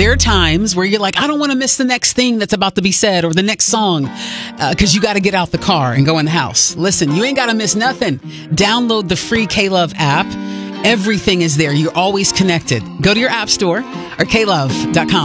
There are times where you're like, I don't want to miss the next thing that's about to be said or the next song because you got to get out the car and go in the house. Listen, you ain't got to miss nothing. Download the free K-Love app. Everything is there. You're always connected. Go to your app store or klove.com.